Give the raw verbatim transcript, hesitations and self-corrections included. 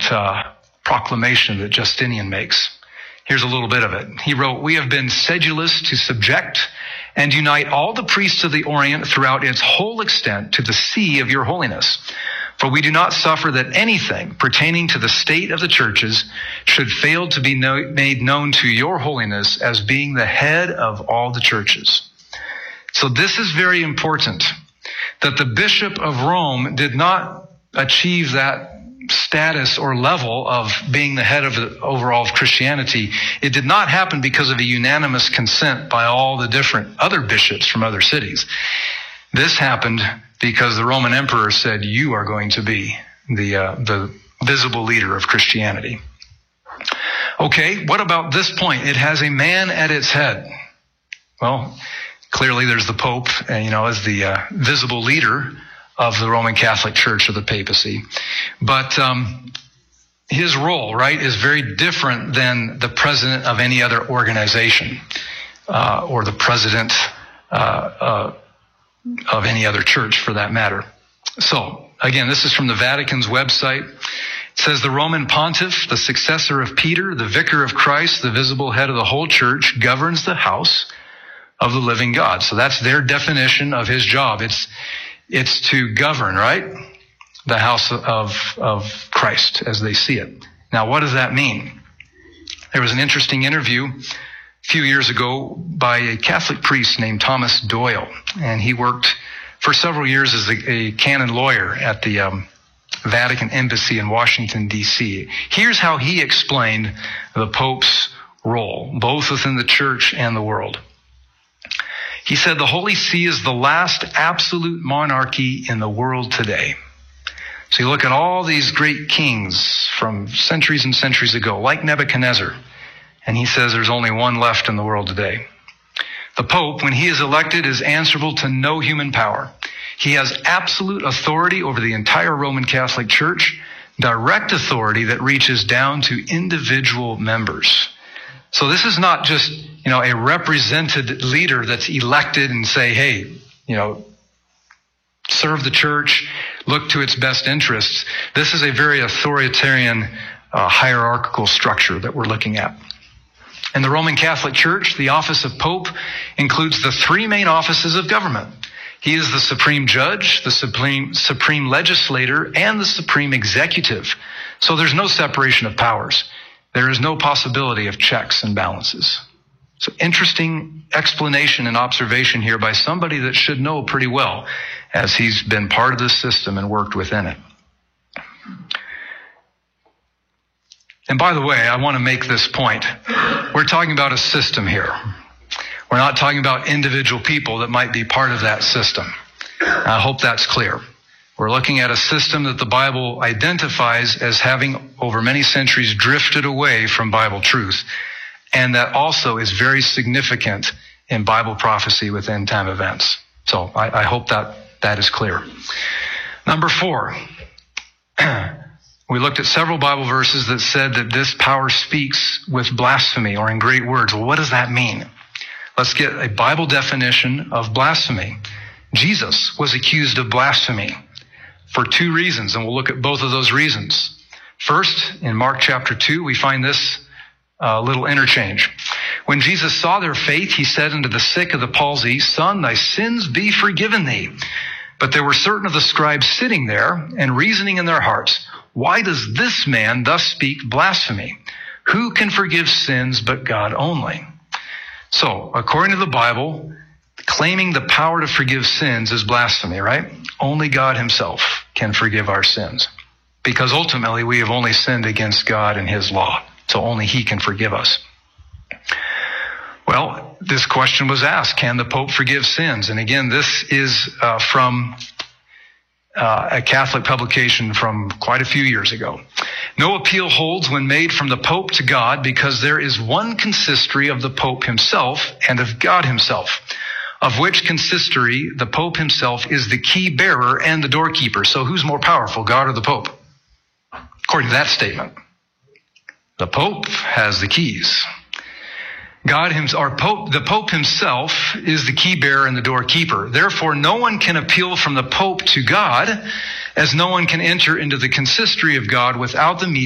important uh, proclamation that Justinian makes. Here's a little bit of it. He wrote, "We have been sedulous to subject and unite all the priests of the Orient throughout its whole extent to the see of your holiness. For we do not suffer that anything pertaining to the state of the churches should fail to be no- made known to your holiness as being the head of all the churches." So this is very important, that the Bishop of Rome did not achieve that status or level of being the head of the overall of Christianity. It did not happen because of a unanimous consent by all the different other bishops from other cities. This happened because the Roman emperor said, you are going to be the uh, the visible leader of Christianity. Okay, what about this point? It has a man at its head. Well, clearly there's the Pope, and you know, as the uh, visible leader of the Roman Catholic Church, of the papacy. But um, his role, right, is very different than the president of any other organization uh, or the president uh, uh, of any other church, for that matter. So, again, this is from the Vatican's website. It says, "The Roman pontiff, the successor of Peter, the vicar of Christ, the visible head of the whole church, governs the house of the living God." So that's their definition of his job. It's it's to govern, right? The house of, of Christ as they see it. Now, what does that mean? There was an interesting interview a few years ago by a Catholic priest named Thomas Doyle, and he worked for several years as a, a canon lawyer at the um, Vatican Embassy in Washington, D C Here's how he explained the Pope's role, both within the church and the world. He said, "The Holy See is the last absolute monarchy in the world today." So you look at all these great kings from centuries and centuries ago, like Nebuchadnezzar, and he says there's only one left in the world today. The Pope, when he is elected, is answerable to no human power. He has absolute authority over the entire Roman Catholic Church, direct authority that reaches down to individual members. So this is not just, you know, a represented leader that's elected and say, hey, you know, serve the church, look to its best interests. This is a very authoritarian, uh, hierarchical structure that we're looking at. In the Roman Catholic Church, the office of Pope includes the three main offices of government. He is the supreme judge, the supreme supreme legislator, and the supreme executive. So there's no separation of powers. There is no possibility of checks and balances. So interesting explanation and observation here by somebody that should know pretty well, as he's been part of this system and worked within it. And by the way, I want to make this point. We're talking about a system here. We're not talking about individual people that might be part of that system. I hope that's clear. We're looking at a system that the Bible identifies as having, over many centuries, drifted away from Bible truth, and that also is very significant in Bible prophecy with end-time events. So I, I hope that that is clear. Number four, we looked at several Bible verses that said that this power speaks with blasphemy or in great words. Well, what does that mean? Let's get a Bible definition of blasphemy. Jesus was accused of blasphemy for two reasons, and we'll look at both of those reasons. First, in Mark chapter two, we find this uh, little interchange. When Jesus saw their faith, he said unto the sick of the palsy, "Son, thy sins be forgiven thee." But there were certain of the scribes sitting there and reasoning in their hearts, "Why does this man thus speak blasphemy? Who can forgive sins but God only?" So, according to the Bible, claiming the power to forgive sins is blasphemy, right? Only God himself can forgive our sins, because ultimately we have only sinned against God and his law. So only he can forgive us. Well, this question was asked, can the Pope forgive sins? And again, this is uh, from uh, a Catholic publication from quite a few years ago. "No appeal holds when made from the Pope to God, because there is one consistory of the Pope himself and of God himself, of which consistory the Pope himself is the key bearer and the doorkeeper." So who's more powerful, God or the Pope? According to that statement, the Pope has the keys. God himself, our Pope, the Pope himself is the key bearer and the doorkeeper. Therefore, no one can appeal from the Pope to God, as no one can enter into the consistory of God without the mediation